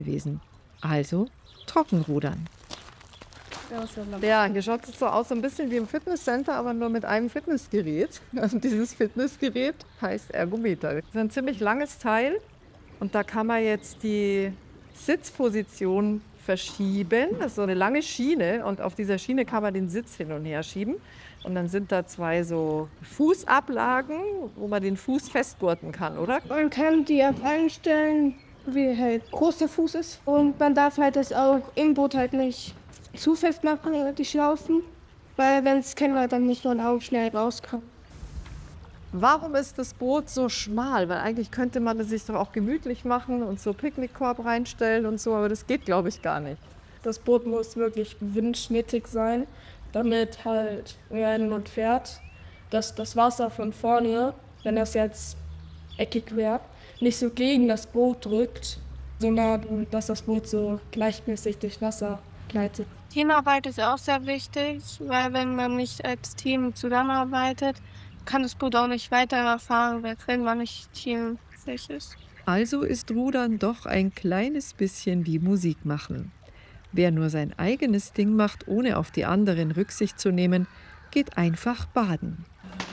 gewesen. Also Trockenrudern. Ja, hier schaut es so aus, so ein bisschen wie im Fitnesscenter, aber nur mit einem Fitnessgerät. Und dieses Fitnessgerät heißt Ergometer. Das ist ein ziemlich langes Teil und da kann man jetzt die Sitzposition verschieben. Das ist so eine lange Schiene und auf dieser Schiene kann man den Sitz hin und her schieben. Und dann sind da zwei so Fußablagen, wo man den Fuß festgurten kann, oder? Man kann die App einstellen, wie halt groß der Fuß ist. Und man darf halt das auch im Boot halt nicht zu fest machen, die Schlaufen. Weil wenn es kennen wir, dann nicht nur auch schnell rauskommen. Warum ist das Boot so schmal? Weil eigentlich könnte man es sich doch auch gemütlich machen und so Picknickkorb reinstellen und so, aber das geht, glaube ich, gar nicht. Das Boot muss wirklich windschnittig sein, damit halt, wenn man fährt, dass das Wasser von vorne, wenn das jetzt eckig wäre, nicht so gegen das Boot drückt, sondern dass das Boot so gleichmäßig durch Wasser gleitet. Teamarbeit ist auch sehr wichtig, weil wenn man nicht als Team zusammenarbeitet, kann das Boot auch nicht weiterfahren, wenn man nicht teamfähig ist. Also ist Rudern doch ein kleines bisschen wie Musik machen. Wer nur sein eigenes Ding macht, ohne auf die anderen Rücksicht zu nehmen, geht einfach baden.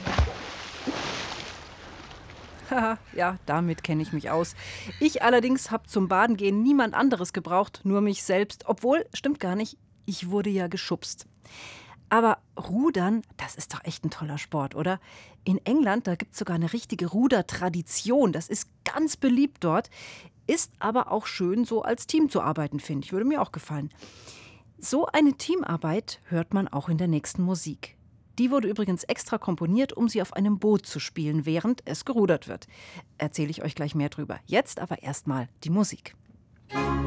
Haha, ja, damit kenne ich mich aus. Ich allerdings habe zum Badengehen niemand anderes gebraucht, nur mich selbst. Obwohl, stimmt gar nicht, ich wurde ja geschubst. Aber Rudern, das ist doch echt ein toller Sport, oder? In England, da gibt es sogar eine richtige Rudertradition. Das ist ganz beliebt dort. Ist aber auch schön, so als Team zu arbeiten, finde ich. Würde mir auch gefallen. So eine Teamarbeit hört man auch in der nächsten Musik. Die wurde übrigens extra komponiert, um sie auf einem Boot zu spielen, während es gerudert wird. Erzähle ich euch gleich mehr drüber. Jetzt aber erstmal die Musik.